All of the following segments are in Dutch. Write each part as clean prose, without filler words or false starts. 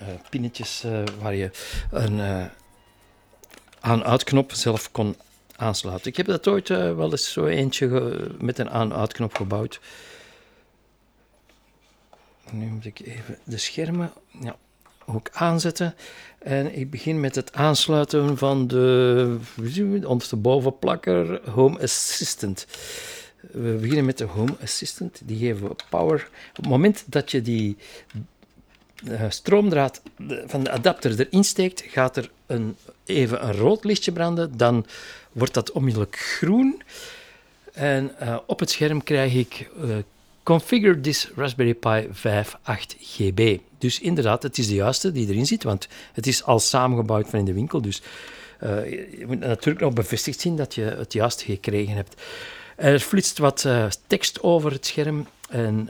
pinnetjes waar je een aan-uitknop zelf kon aansluiten. Ik heb dat ooit wel eens zo eentje met een aan-uitknop gebouwd. Nu moet ik even de schermen ook aanzetten. En ik begin met het aansluiten van de onderstebovenplakker Home Assistant. We beginnen met de Home Assistant. Die geven we power. Op het moment dat je die stroomdraad van de adapter erin steekt, gaat er even een rood lichtje branden. Dan wordt dat onmiddellijk groen. En op het scherm krijg ik Configure this Raspberry Pi 5 8GB. Dus inderdaad, het is de juiste die erin zit, want het is al samengebouwd van in de winkel. Dus je moet natuurlijk nog bevestigd zien dat je het juiste gekregen hebt. Er flitst wat tekst over het scherm en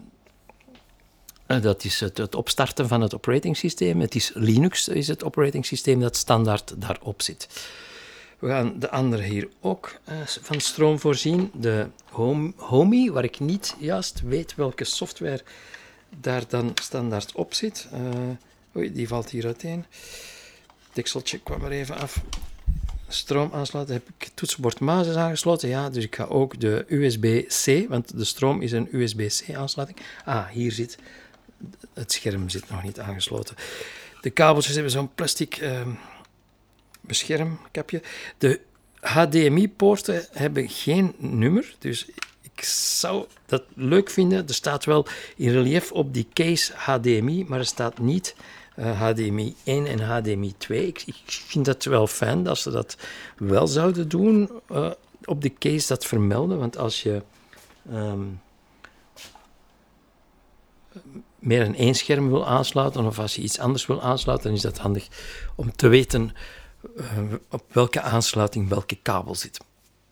dat is het opstarten van het operating systeem. Het is Linux, is het operating systeem dat standaard daarop zit. We gaan de andere hier ook van stroom voorzien. De Homey, waar ik niet juist weet welke software daar dan standaard op zit. Oei, die valt hier uiteen. Het dekseltje kwam er even af. Stroom aansluiten. Heb ik toetsenbord muis is aangesloten? Ja, dus ik ga ook de USB-C, want de stroom is een USB-C aansluiting. Hier zit... Het scherm zit nog niet aangesloten. De kabeltjes hebben zo'n plastic beschermkapje. De HDMI-poorten hebben geen nummer, dus ik zou dat leuk vinden. Er staat wel in relief op die case HDMI, maar er staat niet HDMI 1 en HDMI 2. Ik vind dat wel fijn dat ze dat wel zouden doen, op de case dat vermelden, want als je meer dan één scherm wil aansluiten of als je iets anders wil aansluiten, dan is dat handig om te weten op welke aansluiting welke kabel zit.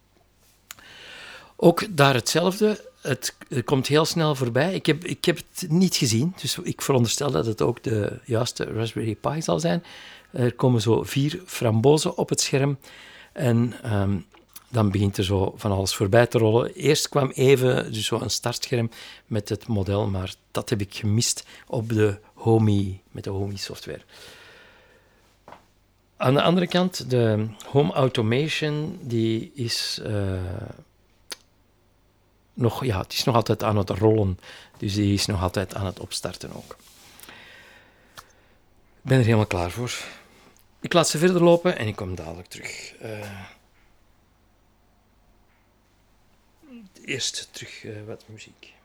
Ook daar hetzelfde. Het komt heel snel voorbij. Ik heb het niet gezien, dus ik veronderstel dat het ook de juiste Raspberry Pi zal zijn. Er komen zo 4 frambozen op het scherm en dan begint er zo van alles voorbij te rollen. Eerst kwam even dus zo een startscherm met het model, maar dat heb ik gemist op de Homey, met de Homey software. Aan de andere kant, de Home Automation, die is het is nog altijd aan het rollen. Dus die is nog altijd aan het opstarten ook. Ik ben er helemaal klaar voor. Ik laat ze verder lopen en ik kom dadelijk terug. Eerst terug wat muziek.